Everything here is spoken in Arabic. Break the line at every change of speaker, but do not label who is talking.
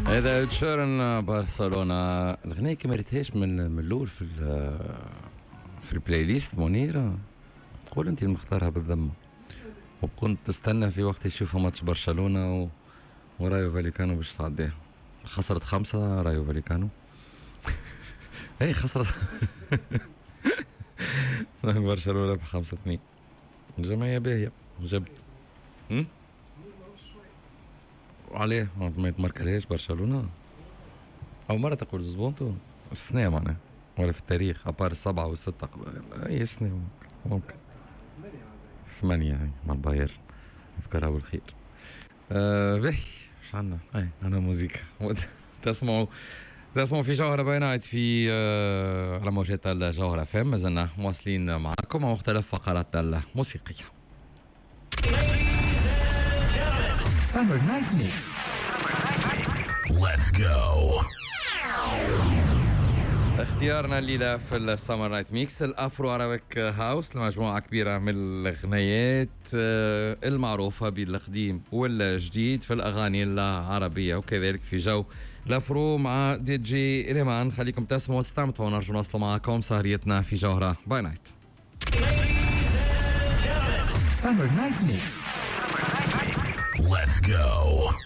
هذا تشيرن برشلونة. الأغنية كي ما ريتهاش من الأول في البلاي ليست منيرة. تقول أنت المختارها بالذمة، وكنت تستنى في وقت يشوفوا ماتش برشلونة ورايو فاليكانو باش تعديها. خسرت 5 رايو فاليكانو. هي خسرت برشلونة ب5-2. جمعية باهية جبت. وعليه ما يتمركلهاش برشلونة أو مرة تقول زبونتو السنة معناها، ولا في التاريخ أبار 7 و6 أي سنة ممكن 8 يعني مع البايرن. أفكارها بالخير. باهي مش عنا أنا موزيكا. تسمعوا في جوهرة باينايت في على موجات الجوهرة فهم. مازلنا مواصلين معكم مع مختلف فقرات الموسيقية.
Summer Night Mix. Let's go.
اختيارنا الليلة في السمر نايت ميكس الأفرو أراويك هاوس لمجموعة كبيرة من الأغنيات المعروفة بالقديم والجديد في الأغاني العربية، وكذلك في جو الأفرو مع دي جي ريمان. خليكم تسمعوا وتستمتعوا ونرجو نوصلوا معكم سهريتنا في جوهرة باي نايت.
Summer Night Mix. Let's go.